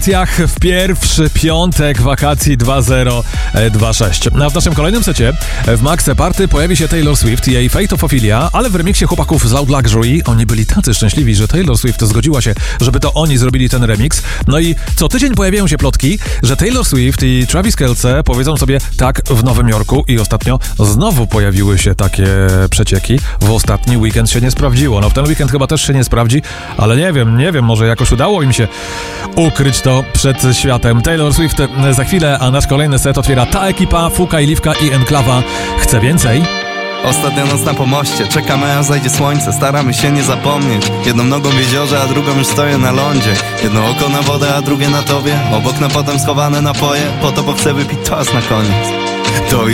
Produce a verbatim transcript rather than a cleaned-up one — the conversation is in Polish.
W pierwszy piątek wakacji dwa zero dwa sześć. A w naszym kolejnym secie w Max Party pojawi się Taylor Swift i jej Fate of Ophelia, ale w remiksie chłopaków z Loud Luxury oni byli tacy szczęśliwi, że Taylor Swift zgodziła się, żeby to oni zrobili ten remix. No i co tydzień pojawiają się plotki, że Taylor Swift i Travis Kelce powiedzą sobie tak w Nowym Jorku i ostatnio znowu pojawiły się takie przecieki. W ostatni weekend się nie sprawdziło. No w ten weekend chyba też się nie sprawdzi, ale nie wiem, nie wiem, może jakoś udało im się ukryć to przed światem. Taylor Swift za chwilę, a nasz kolejny set otwiera ta ekipa, Fuka i Liwka i Enklawa. Chcę więcej? Ostatnia noc na pomoście, czekamy aż zajdzie słońce, staramy się nie zapomnieć. Jedną nogą w jeziorze, a drugą już stoję na lądzie. Jedno oko na wodę, a drugie na tobie. Obok na potem schowane napoje, po to bo chcę wypić toast na koniec. To